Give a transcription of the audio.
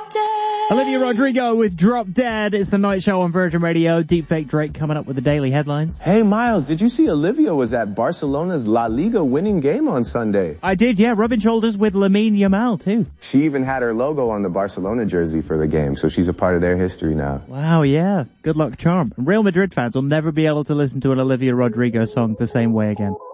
Olivia Rodrigo with Drop Dead. It's the night show on Virgin Radio. Deepfake Drake coming up with the daily headlines. Hey, Miles, did you see Olivia was at Barcelona's La Liga winning game on Sunday? I did, yeah. Rubbing shoulders with Lamine Yamal, too. She even had her logo on the Barcelona jersey for the game, so she's a part of their history now. Wow, yeah. Good luck charm. Real Madrid fans will never be able to listen to an Olivia Rodrigo song the same way again.